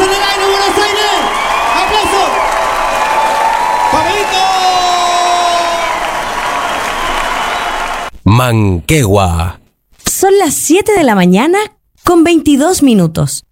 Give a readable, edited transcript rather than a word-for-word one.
en el aire, Buenos Aires. ¡Aplausos! ¡Pablito! Manquehua. Son las 7 de la mañana con 22 minutos.